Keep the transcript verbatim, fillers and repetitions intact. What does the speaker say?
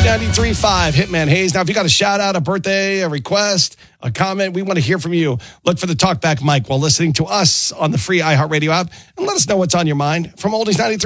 ninety-three point five, Hitman Hayes. Now, if you got a shout out, a birthday, a request, a comment, we want to hear from you. Look for the talkback mic while listening to us on the free iHeartRadio app and let us know what's on your mind from Oldies ninety-three.